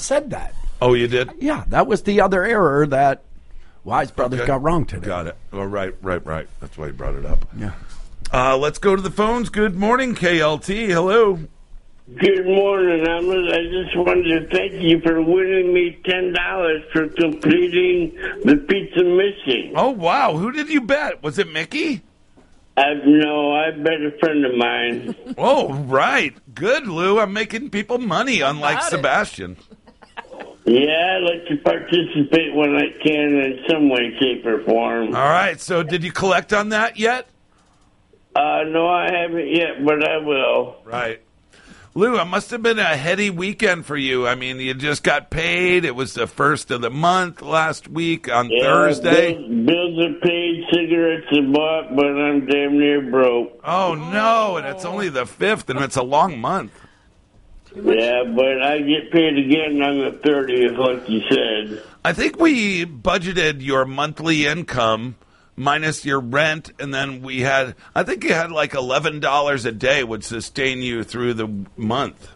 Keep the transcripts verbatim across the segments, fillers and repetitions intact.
said that. Oh, you did? Yeah, that was the other error that Wise Brothers Okay. got wrong today. Got it. Oh, right, right, right. That's why you brought it up. Yeah. Uh, let's go to the phones. Good morning, K L T. Hello. Good morning, Amos. I just wanted to thank you for winning me ten dollars for completing the pizza mission. Oh, wow. Who did you bet? Was it Mickey? I no, I bet a friend of mine. Oh, right. Good, Lou. I'm making people money, unlike Got it. Sebastian. Yeah, I like to participate when I can in some way, shape, or form. All right. So did you collect on that yet? Uh, no, I haven't yet, but I will. Right. Lou, it must have been a heady weekend for you. I mean, you just got paid. It was the first of the month last week on Yeah, Thursday. Bills, bills are paid, cigarettes are bought, but I'm damn near broke. Oh, no, and it's only the fifth, and it's a long month. Yeah, but I get paid again on the thirtieth, like you said. I think we budgeted your monthly income minus your rent, and then we had, I think you had like eleven dollars a day would sustain you through the month.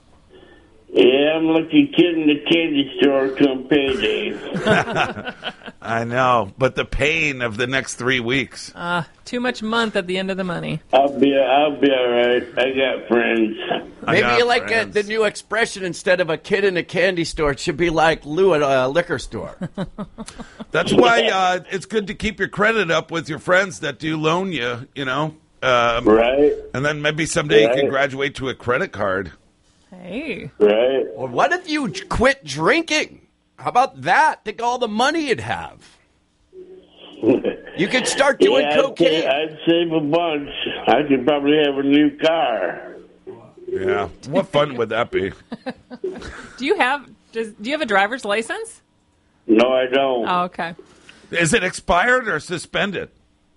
Yeah, I'm like a kid in the candy store come payday. I know, but the pain of the next three weeks. Uh, too much month at the end of the money. I'll be, I'll be all right. I got friends. I Maybe got you like uh, friends. the new expression, instead of a kid in a candy store, it should be like Lou at a liquor store. That's why uh, it's good to keep your credit up with your friends that do loan you, you know. Um, Right, And then maybe someday you can Right. graduate to a credit card. Hey. right. Well, what if you quit drinking? How about that? Think of all the money you'd have. You could start doing yeah, I'd, cocaine. sa- I'd save a bunch. I could probably have a new car. Yeah. What fun would that be? Do you have does, do you have a driver's license? No, I don't. Oh, okay. Is it expired or suspended?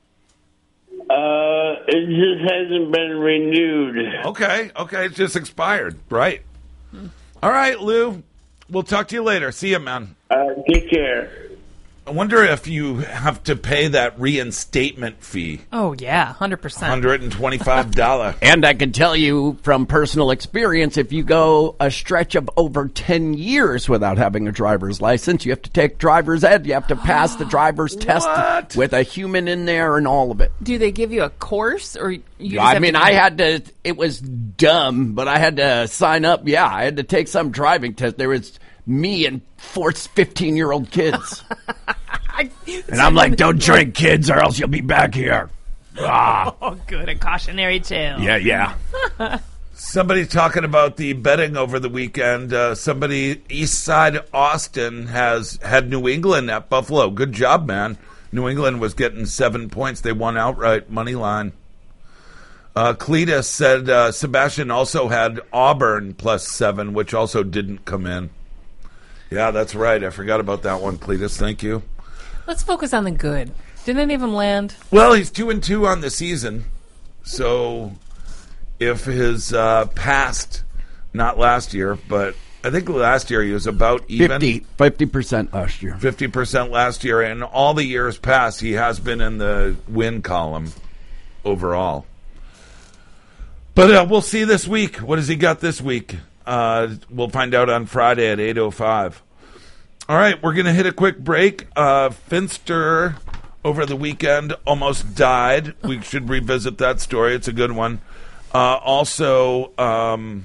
Uh, it just hasn't been renewed. Okay, okay, it's just expired. Right. All right, Lou. We'll talk to you later. See you, man. Uh, take care. I wonder if you have to pay that reinstatement fee. Oh yeah, one hundred percent. one hundred twenty-five dollars. And I can tell you from personal experience, if you go a stretch of over ten years without having a driver's license, you have to take driver's ed. You have to pass the driver's test What? with a human in there and all of it. Do they give you a course or you just I have mean, to I had to, it was dumb, but I had to sign up. Yeah, I had to take some driving test. There was me and four fifteen-year-old kids. And I'm like, don't drink, kids, or else you'll be back here. Ah, Oh, good, a cautionary tale. yeah, yeah. Somebody talking about the betting over the weekend. Uh, somebody, East Side Austin, has had New England at Buffalo. Good job, man. New England was getting seven points. They won outright, money line. Uh, Cletus said uh, Sebastian also had Auburn plus seven, which also didn't come in. Yeah, that's right. I forgot about that one, Cletus. Thank you. Let's focus on the good. Didn't any of them land? Well, he's two and two on the season. So if his uh, past, not last year, but I think last year he was about even. fifty, fifty percent last year. fifty percent last year. And all the years past, he has been in the win column overall. But uh, we'll see this week. What has he got this week? Uh, we'll find out on Friday at eight oh five. All right, we're going to hit a quick break. Uh, Finster over the weekend almost died. We should revisit that story. It's a good one. Uh, also, um,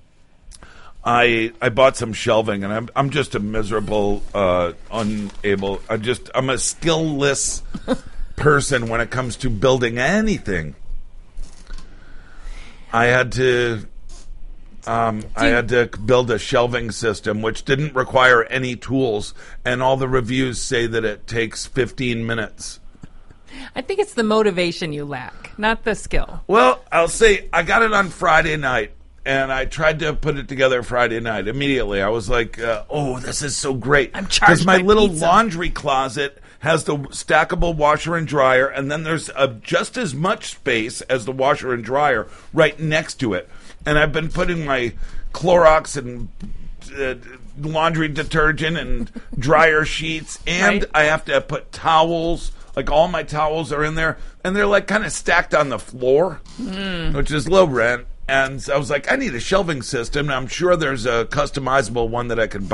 I I bought some shelving, and I'm I'm just a miserable, uh, unable. I just I'm a skillless person when it comes to building anything. I had to. Um, I had to build a shelving system, which didn't require any tools, and all the reviews say that it takes fifteen minutes. I think it's the motivation you lack, not the skill. Well, I'll say I got it on Friday night, and I tried to put it together Friday night. Immediately, I was like, uh, "Oh, this is so great!" I'm charged my by little pizza. laundry closet has the stackable washer and dryer, and then there's uh, just as much space as the washer and dryer right next to it. And I've been putting my Clorox and uh, laundry detergent and dryer sheets, and Right. I have to put towels. Like all my towels are in there, and they're like kind of stacked on the floor, which is low rent. And so I was like, I need a shelving system. And I'm sure there's a customizable one that I could buy.